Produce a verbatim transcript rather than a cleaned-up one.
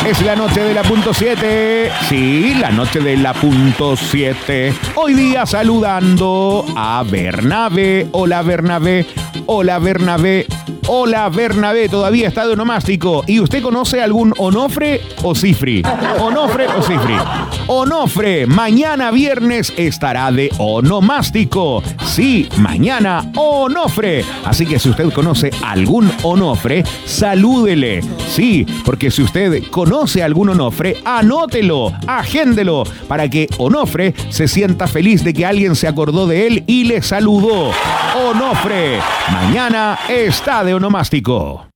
Es la noche de la punto siete. Sí, la noche de la punto siete. Hoy día saludando a Bernabé. Hola Bernabé. Hola Bernabé. Hola Bernabé. Todavía está de onomástico. ¿Y usted conoce algún Onofre o Cifri? Onofre o Cifri. Onofre, mañana viernes estará de onomástico. Sí, mañana Onofre. Así que si usted conoce algún Onofre, salúdele. Sí, porque si usted conoce algún Onofre, anótelo, agéndelo, para que Onofre se sienta feliz de que alguien se acordó de él y le saludó. Onofre, mañana está de onomástico.